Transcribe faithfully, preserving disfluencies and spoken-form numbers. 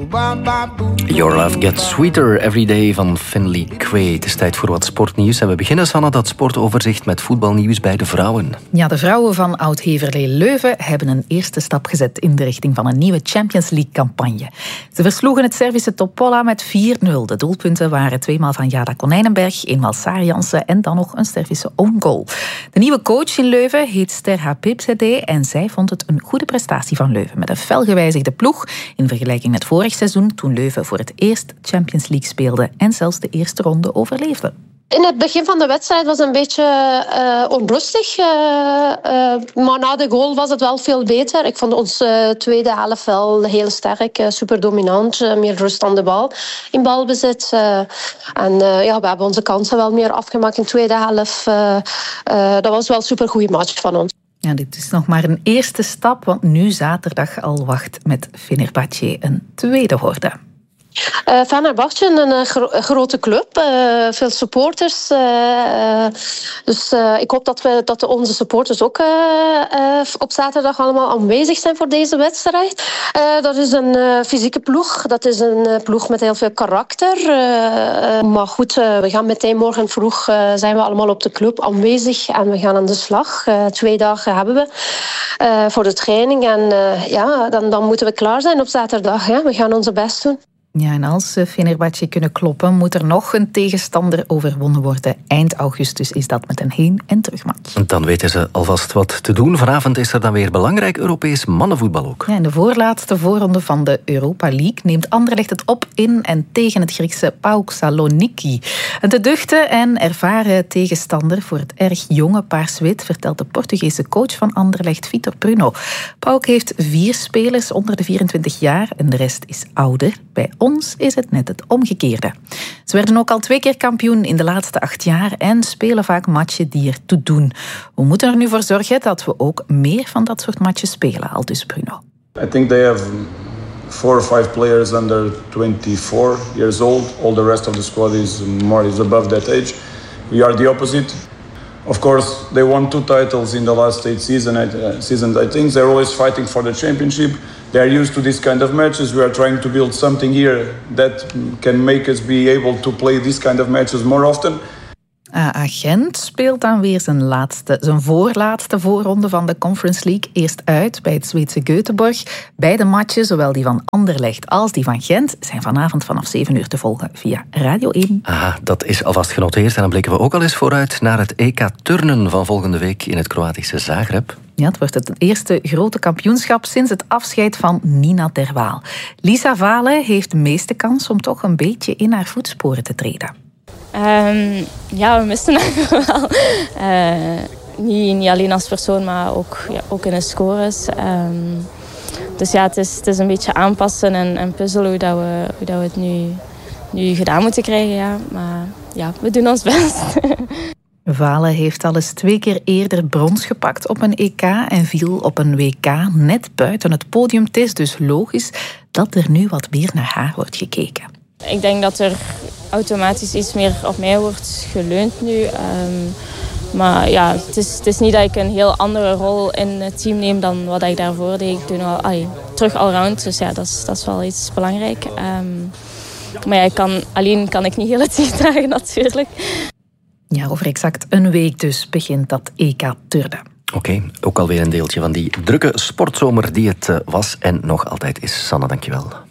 Your Love Gets Sweeter Every Day van Finley Quaye. Het is tijd voor wat sportnieuws. En we beginnen, Sanne, dat sportoverzicht met voetbalnieuws bij de vrouwen. Ja, de vrouwen van Oud-Heverlee Leuven hebben een eerste stap gezet in de richting van een nieuwe Champions League-campagne. Ze versloegen het Servische Topola met vier nul. De doelpunten waren tweemaal van Jada Konijnenberg, eenmaal Saar Jansen en dan nog een Servische own goal. De nieuwe coach in Leuven heet Sterha Pipsede en zij vond het een goede prestatie van Leuven met een fel gewijzigde ploeg in vergelijking met vorig seizoen toen Leuven voor het eerst Champions League speelde en zelfs de eerste ronde overleefde. In het begin van de wedstrijd was het een beetje uh, onrustig. Uh, uh, maar na de goal was het wel veel beter. Ik vond onze tweede helft wel heel sterk, uh, super dominant. Uh, meer rust aan de bal in balbezit. Uh, en uh, ja, we hebben onze kansen wel meer afgemaakt in de tweede helft. Uh, uh, dat was wel een super goede match van ons. Ja, dit is nog maar een eerste stap, want nu zaterdag al wacht met Fenerbahce een tweede horde. Uh, Fenerbahce, een uh, gro- grote club, uh, veel supporters. Uh, uh, dus uh, ik hoop dat, we, dat onze supporters ook uh, uh, op zaterdag allemaal aanwezig zijn voor deze wedstrijd. Uh, dat is een uh, fysieke ploeg, dat is een uh, ploeg met heel veel karakter. Uh, uh, maar goed, uh, we gaan meteen morgen vroeg uh, zijn we allemaal op de club aanwezig en we gaan aan de slag. Uh, twee dagen hebben we uh, voor de training en uh, ja, dan, dan moeten we klaar zijn op zaterdag. Ja. We gaan onze best doen. Ja, en als Fenerbahce kunnen kloppen, moet er nog een tegenstander overwonnen worden. Eind augustus is dat met een heen- en terugmatch. Dan weten ze alvast wat te doen. Vanavond is er dan weer belangrijk Europees mannenvoetbal ook. Ja, in de voorlaatste voorronde van de Europa League neemt Anderlecht het op in en tegen het Griekse PAOK Saloniki. Een te duchte en ervaren tegenstander voor het erg jonge Paars-Wit, vertelt de Portugese coach van Anderlecht, Vitor Pruno. PAOK heeft vier spelers onder de vierentwintig jaar en de rest is ouder. Bij ons is het net het omgekeerde. Ze werden ook al twee keer kampioen in de laatste acht jaar en spelen vaak matchen die ertoe doen. We moeten er nu voor zorgen dat we ook meer van dat soort matches spelen, aldus Bruno. I think they have four or five players under twenty-four years old. All the rest of the squad is more is above that age. We are the opposite. Of course, they won two titles in the last eight season, uh, seasons. I think they're always fighting for the championship. They are used to this kind of matches. We are trying to build something here that can make us be able to play this kind of matches more often. A A Gent speelt dan weer zijn, laatste, zijn voorlaatste voorronde van de Conference League. Eerst uit bij het Zweedse Göteborg. Beide matchen, zowel die van Anderlecht als die van Gent, zijn vanavond vanaf zeven uur te volgen via Radio één. Aha, dat is alvast genoteerd. En dan blikken we ook al eens vooruit naar het E K turnen van volgende week in het Kroatische Zagreb. Ja, het wordt het eerste grote kampioenschap sinds het afscheid van Nina ter Waal. Lisa Vale heeft de meeste kans om toch een beetje in haar voetsporen te treden. Um, ja, we misten haar wel. Uh, niet, niet alleen als persoon, maar ook, ja, ook in de scores. Um, dus ja, het is, het is een beetje aanpassen en, en puzzelen hoe, dat we, hoe dat we het nu, nu gedaan moeten krijgen. Ja. Maar ja, we doen ons best. Vale heeft al eens twee keer eerder brons gepakt op een E K en viel op een W K net buiten het podium. Het is dus logisch dat er nu wat meer naar haar wordt gekeken. Ik denk dat er automatisch iets meer op mij wordt geleund nu. Um, maar ja, het is, het is niet dat ik een heel andere rol in het team neem dan wat ik daarvoor deed. Ik doe nu al, ay, terug allround, dus ja, dat is, dat is wel iets belangrijk. Um, maar ja, ik kan, alleen kan ik niet heel het team dragen natuurlijk. Ja, over exact een week dus begint dat E K turnen. Oké, okay, ook alweer een deeltje van die drukke sportzomer die het was en nog altijd is. Sanne, dankjewel.